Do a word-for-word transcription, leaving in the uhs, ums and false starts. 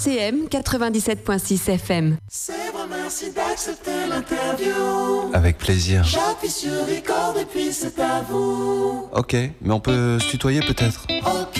C M quatre-vingt-dix-sept point six F M. C'est vrai, merci d'accepter l'interview. Avec plaisir. J'appuie sur record et puis c'est à vous. Ok, mais on peut se tutoyer peut-être. Ok.